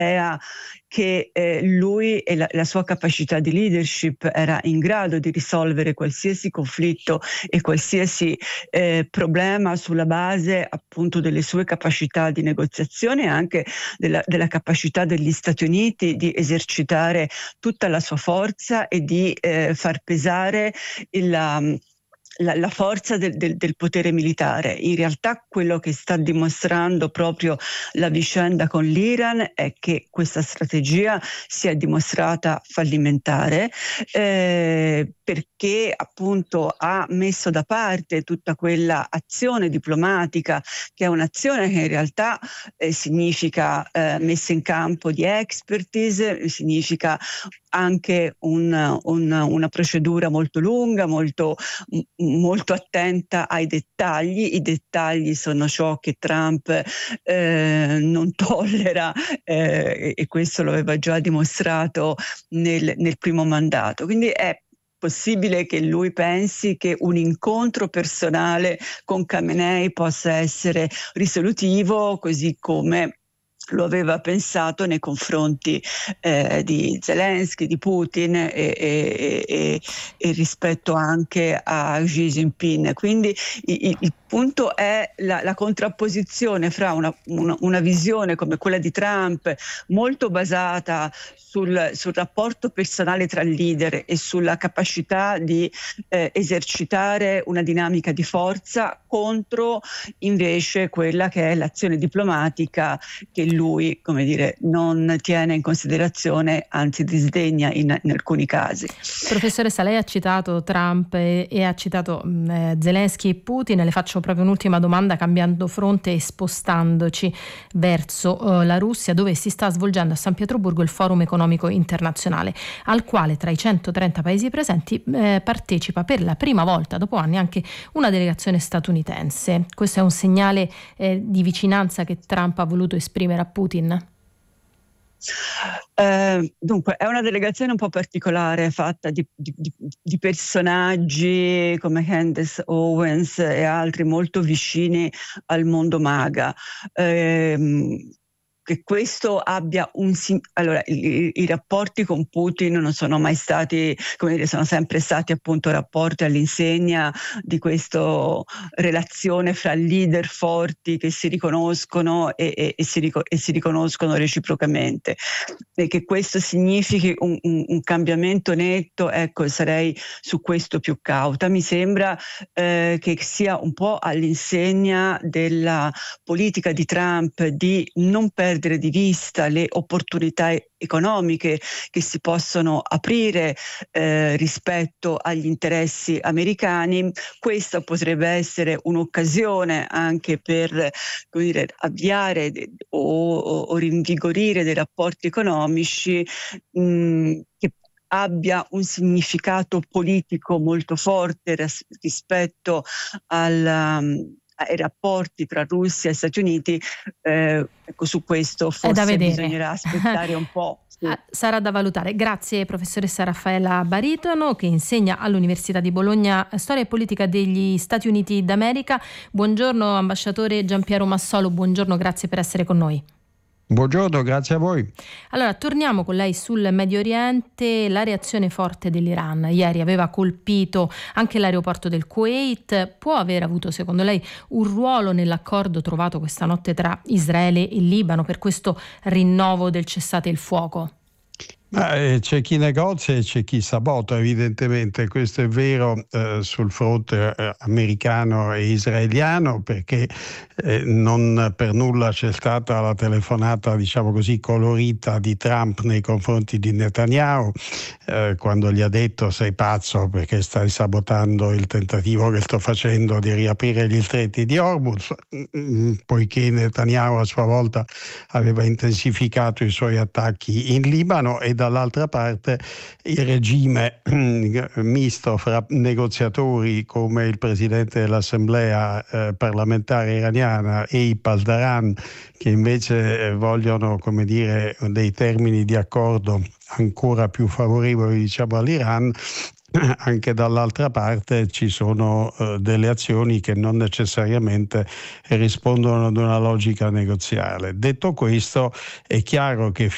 europea che lui e la sua capacità di leadership era in grado di risolvere qualsiasi conflitto e qualsiasi problema sulla base appunto delle sue capacità di negoziazione e anche della capacità degli Stati Uniti di esercitare tutta la sua forza e di far pesare la forza del potere militare. In realtà quello che sta dimostrando proprio la vicenda con l'Iran è che questa strategia si è dimostrata fallimentare perché appunto ha messo da parte tutta quella azione diplomatica che è un'azione che in realtà significa messa in campo di expertise, significa anche una procedura molto lunga, molto attenta ai dettagli. I dettagli sono ciò che Trump non tollera e questo lo aveva già dimostrato nel primo mandato. Quindi è possibile che lui pensi che un incontro personale con Khamenei possa essere risolutivo, così come lo aveva pensato nei confronti di Zelensky, di Putin e rispetto anche a Xi Jinping. Quindi il punto è la contrapposizione fra una visione come quella di Trump, molto basata sul rapporto personale tra il leader e sulla capacità di esercitare una dinamica di forza, contro invece quella che è l'azione diplomatica che lui, come dire, non tiene in considerazione, anzi disdegna in alcuni casi. Professoressa, lei ha citato Trump e ha citato Zelensky e Putin. Le faccio proprio un'ultima domanda, cambiando fronte e spostandoci verso la Russia, dove si sta svolgendo a San Pietroburgo il Forum Economico Internazionale, al quale tra i 130 paesi presenti partecipa per la prima volta dopo anni anche una delegazione statunitense. Questo è un segnale di vicinanza che Trump ha voluto esprimere a Putin? Dunque è una delegazione un po' particolare, fatta di personaggi come Candace Owens e altri molto vicini al mondo MAGA. Che questo abbia allora i rapporti con Putin non sono mai stati, come dire, sono sempre stati appunto rapporti all'insegna di questa relazione fra leader forti che si riconoscono e si riconoscono reciprocamente. E che questo significhi un cambiamento netto, ecco, sarei su questo più cauta. Mi sembra che sia un po' all'insegna della politica di Trump di non perdere di vista le opportunità economiche che si possono aprire rispetto agli interessi americani. Questa potrebbe essere un'occasione anche per, come dire, avviare o rinvigorire dei rapporti economici che abbia un significato politico molto forte rispetto ai rapporti tra Russia e Stati Uniti. Ecco, su questo forse bisognerà aspettare un po'. Sì. Sarà da valutare. Grazie professoressa Raffaella Baritono, che insegna all'Università di Bologna storia e politica degli Stati Uniti d'America. Buongiorno ambasciatore Giampiero Massolo, buongiorno, grazie per essere con noi. Buongiorno, grazie a voi. Allora, torniamo con lei sul Medio Oriente. La reazione forte dell'Iran ieri aveva colpito anche l'aeroporto del Kuwait. Può aver avuto, secondo lei, un ruolo nell'accordo trovato questa notte tra Israele e Libano per questo rinnovo del cessate il fuoco? C'è chi negozia e c'è chi sabota, evidentemente. Questo è vero sul fronte americano e israeliano, perché non per nulla c'è stata la telefonata, diciamo così, colorita di Trump nei confronti di Netanyahu, quando gli ha detto: sei pazzo perché stai sabotando il tentativo che sto facendo di riaprire gli stretti di Hormuz, poiché Netanyahu a sua volta aveva intensificato i suoi attacchi in Libano. E dall'altra parte il regime misto fra negoziatori come il presidente dell'Assemblea parlamentare iraniana e i Pasdaran, che invece vogliono, come dire, dei termini di accordo ancora più favorevoli, diciamo, all'Iran. Anche dall'altra parte ci sono delle azioni che non necessariamente rispondono ad una logica negoziale. Detto questo, è chiaro che